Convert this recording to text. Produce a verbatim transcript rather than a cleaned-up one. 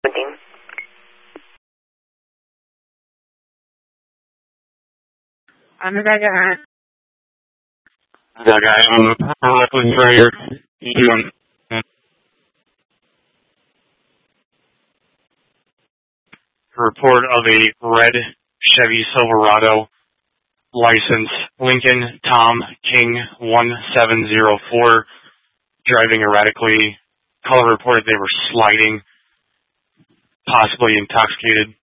Ano gagawin? Gagaya ng Brooklyn Trader. Yun. Report of a red Chevy Silverado, license Lincoln Tom King one seven zero four, driving erratically. Caller reported they were sliding, possibly intoxicated.